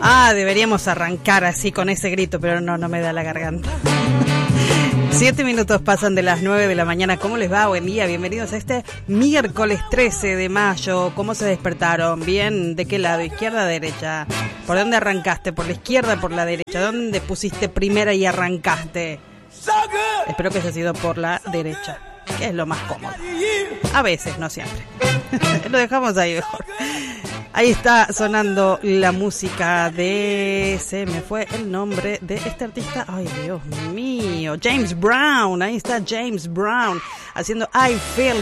Deberíamos arrancar así con ese grito, pero no me da la garganta. 7 minutos pasan de las 9 de la mañana. ¿Cómo les va? Buen día, bienvenidos a este miércoles 13 de mayo. ¿Cómo se despertaron? ¿Bien? ¿De qué lado? ¿Izquierda, derecha? ¿Por dónde arrancaste? ¿Por la izquierda, por la derecha? ¿Dónde pusiste primera y arrancaste? Espero que haya sido por la derecha, que es lo más cómodo. A veces, no siempre. Lo dejamos ahí mejor. Ahí está sonando la música de... Se me fue el nombre de este artista. Ay, Dios mío. James Brown. Ahí está James Brown haciendo I Feel